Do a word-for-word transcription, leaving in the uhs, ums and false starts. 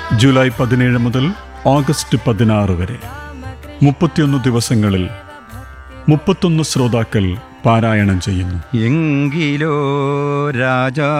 July പതിനേഴ് മുതൽ August പതിനാറ് വരെ മുപ്പത്തിയൊന്ന് ദിവസങ്ങളിൽ മുപ്പത്തൊന്ന് ശ്രോതാക്കൾ പാരായണം ചെയ്യുന്നു. എങ്കിലോ രാജാ